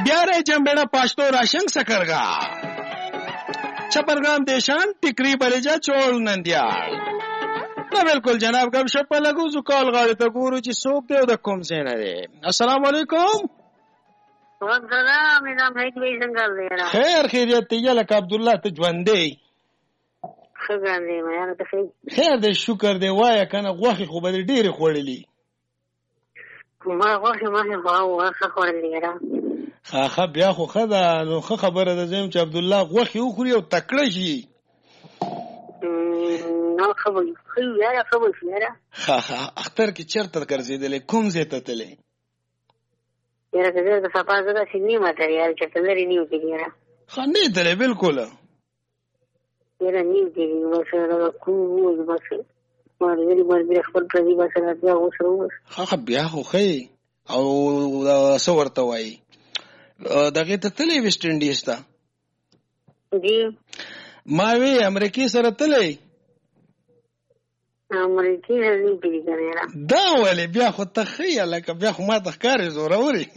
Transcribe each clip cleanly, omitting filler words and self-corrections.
बिहारे जंबेड़ा पाश्तो राशन सकरगा छपरगाम देशान टिकरी बरेजा चोल नंदियाल ना बिल्कुल जनाब कब शप्पा लगू जुकाल गाड़ी तो गुरु जी सोप दे उधर कौन से न रे अस्सलाम वालेकुम खैर खैरियत तिया लक अब्दुल्ला तजवंदे خیر دې شکر دې وای کنه غوخي خو به ډېر خوړلې ما غوخي خوړلې را خا بیا خو خدا نو خبره ده زم چې عبد الله غوخي وخوري او تکړه شي نو خبرې خو یاره اختر کې چرته ګرځېدلې کوم ځای ته تلې یاره که زه صفا زده سینې ماته یاره چې تلری نیو کې یاره خنې تلې بالکل یاره نیو کې بس کوو بس ما دې باندې خپل پردي بس راځي او سره بیا خو خې او څو ورته وای دغه ته تلې ویسټ انډیز ته جی ما وی امریکای سره تلې امریکای نه دی کنه دا ولې بیا خو تخیل لکه بیا خو ما تخکارې زوروري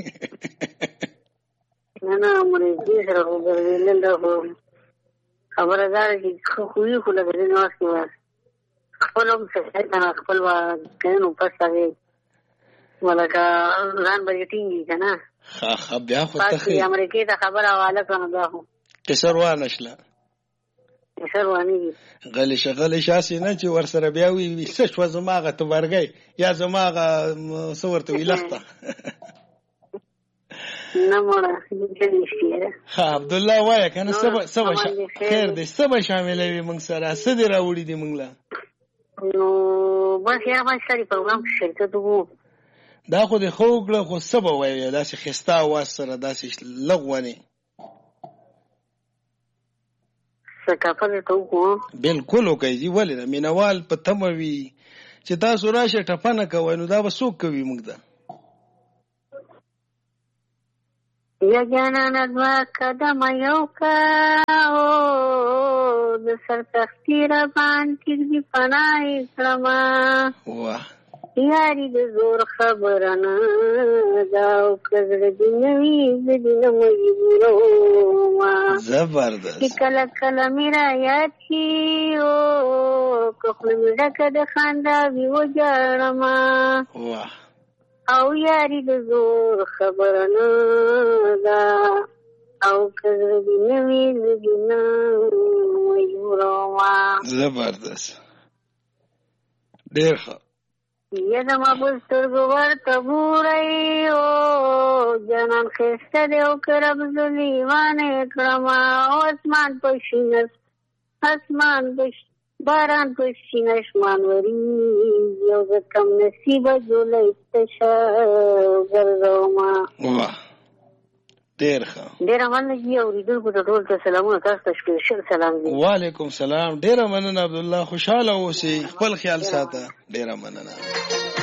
نه امریکای سره وګورل دا خبردار چې خو یې خو لګې نو واسي خپلوم څه نه خپل وا کنه پسې ولکه ځان به ټینګي کنه بیا خو تخیل امریکای ته خبره حواله کنه دا خو کسر وانشله سروانی غلی شاسي نه چې ور سره بیا وی څه شو زماغه ته ورګي یا زماغه صورت ویلخته نه مړه دې شي عبد الله وای کنه سبا خیر دې سبا شاملې وي موږ سره سدي راوړي دي موږ لا نو بس یا ما سړي پروګرام شرکت وو دا خو دې خوګله خو سبا وای دا چې خستا واسره دا چې لغونه بالکل وکړي ولې مینوال په تموي چې تاسو راشه ټپنه کوي نو دا به څوک کوي موږ دا یا جانا ندوا قدم یو کا او د سر تختیر باندې دی پناه کړما واه یاري د زور خبرانه دا او کزړ دی نوې دې مجبورو ما زبردست کله کله میرا یاد کی او کوخل میرا کده خندا ویو جړما واه او یاري د زور خبرانه دا او کزړ دی نوې دې مجبورو ما زبردست ډېر ښه یا زما بسترګو ورته ګورئ او جانان ښایسته دی او که رب زه لیوانې کړم او اسمان په شینه باران په شینه اسمان ورېږي او زه کم نصیبه جولی تشه ګرځومه ډېر ښه ډېره مننه جي اورېدونکو ته ټول ته سلامونه تاسو ته سپېشل سلام دی وعلیکم سلام ډېره مننه عبدالله خوشحاله اوسئ خپل خیال ساته ډېره مننه